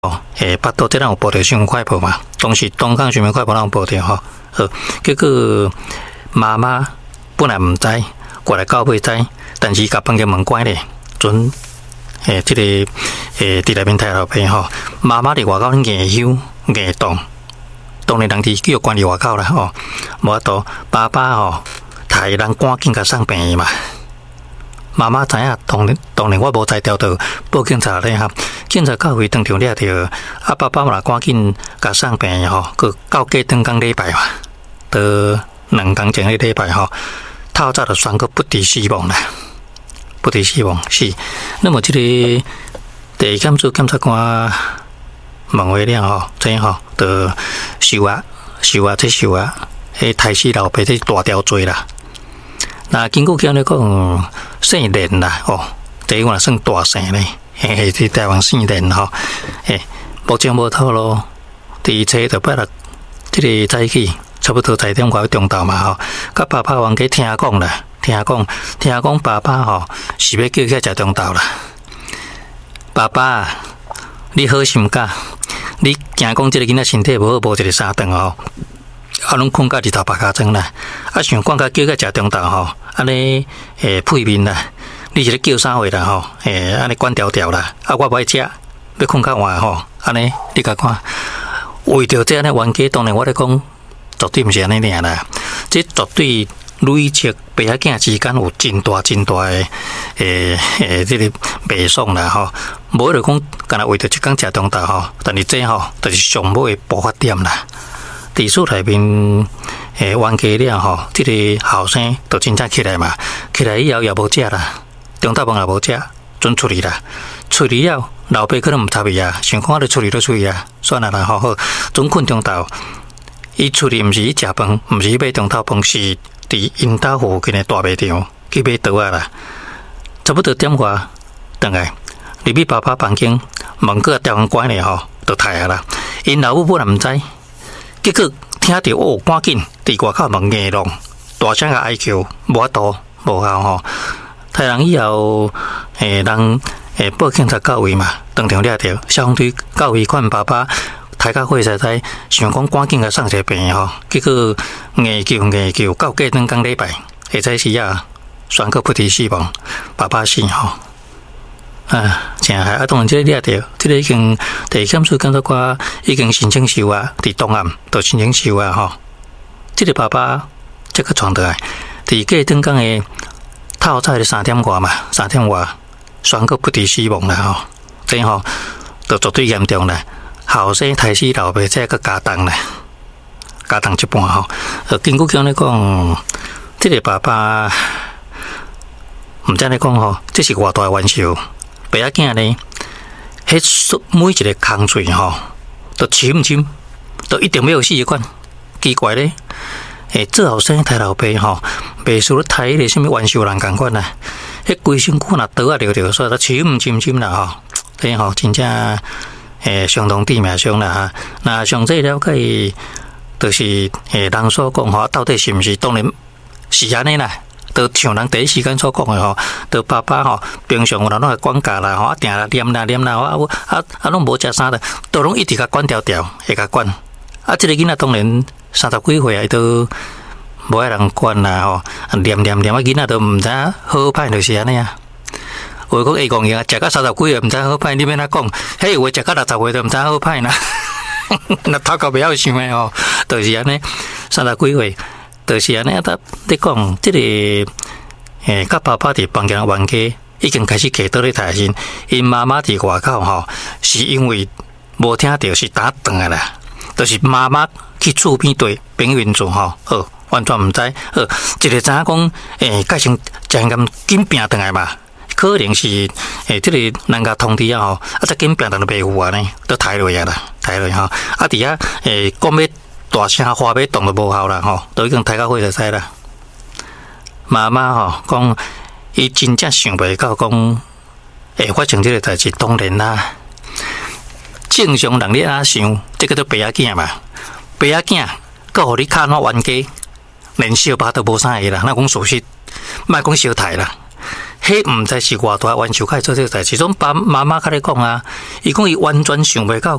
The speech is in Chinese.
巴肚这人有报着新闻快报嘛，当时东港新闻快报人报着吼，结果妈妈本来唔知，过来到尾知，但是甲房间门关咧，准这个伫内面太老爸吼，妈妈伫外口硬休硬动，当然人伫叫关伫外口啦吼，无法度爸爸吼，太人赶紧甲送病院嘛。妈妈知影，当然我无才调到报警察咧哈。警察到位当场抓着，爸爸嘛赶紧甲送病院吼，佮到过当工礼拜嘛，到2天前个礼拜吼，透早就宣告不治死亡啦，不治死亡是。那么这个第一检署检察官问话了吼，这吼就收啊，迄太死老爸这大条罪啦。那经过讲咧讲，姓连啦，第一个算大姓咧，伫台湾姓连吼，目前无透露，第一车就8日，这个早起差不多10点外中昼嘛吼，甲爸爸冤家听讲啦，听讲爸爸吼是要叫去食中昼啦，爸爸，你好心肝，你惊讲这个囡仔身体无好，无一个3顿吼。拢困到日头白加装啦，想讲甲叫甲食中昼吼，安尼配面啦，你是咧叫啥话啦吼？安尼管条条啦，我不爱食，要困较晚吼，安尼你甲看，为着这安尼冤家，当然我咧讲，绝对毋是安尼尔啦，这绝对累积爸仔囝之间有真大的这个袂爽啦吼，无就讲干那为着一工食中昼吼，但是这吼就是上尾的爆发点啦。地厝内面冤家了吼，这个后生就真正起来嘛，起来以后也无食啦，中昼饭也无食，准出去啦，出去了老爸可能毋插伊啊，想看就出去啊，算啦啦好，准困中昼，伊出去毋是去食饭，毋是去买中昼饭，是伫因兜附近的大卖场去买刀啊啦，差不多点外倒来，入去爸爸房间，门搁调关关咧吼，就刣啊啦，因老母本来毋知。结果听到赶紧伫外口门硬弄，大声个哀求，无法度无效吼。太人以后，人报警察到位嘛，当场抓着，消防队到位看爸爸抬到火灾，想讲赶紧甲送去病院吼。结果硬救，到过2天礼拜，下早时啊，宣告不治死亡，爸爸死吼。真害当然这个抓着，这个已经第一检署检察官已经申请收啊，伫东岸都申请收啊吼。这个爸爸这个传倒来，伫过当工的透早的3点外嘛，3点外宣告不治死亡啦吼。这吼就绝对严重啦，后生太死老爸这个加重啦，加重一半吼。根据讲咧讲，这个爸爸毋知咧讲吼，这是偌大的冤仇。爸仔囝呢，迄每一个空嘴吼，都深，都一定要有死一款。奇怪咧，做后生太老爸吼，袂输咧太迄个什么冤仇人共款啦。迄规身躯若刀啊溜溜，所以都深啦吼。这吼真正相当致命伤啦哈。那详细了解，就是人所讲吼，到底是毋是？当然是安尼啦。都像人第一时间所讲的吼，都爸爸吼平常有人拢会管教啦吼，定啦念啦，拢无食啥的，都拢一直甲管条，会甲管。这个囡仔当然30几岁啊，都无爱人管啦吼，念囡仔都毋知好歹就是安尼啊。话讲会讲呀，食到30几岁毋知好歹，你免哪讲？迄话食到60岁都毋知好歹啦。那头壳袂晓想的吼，就是安尼30几岁。就是安尼啊！你讲这个甲爸爸伫房间冤家已经开始骑倒咧台身，因妈妈伫外口吼，是因为无听到是打断的啦，就是妈妈去厝边对平云住吼，完全毋知，一个知影讲改成真咁紧拼倒来嘛，可能是这个人家通知啊吼，再紧拼倒就袂赴啊呢，都抬落啊啦，抬落吼，伫遐讲要。大声花要动都无效啦吼，都已经抬到火就使啦。妈妈吼讲，伊真正想袂到讲会发生这个代志，当然啦。正常人你安想，这个都爸仔囝嘛，爸仔囝，佮互你看冤家，连小巴都无啥个啦，那讲事实，莫讲小太啦。 迄毋知是偌大冤仇，开始做这个代志。种爸妈妈甲你讲啊，伊讲伊完全想袂到。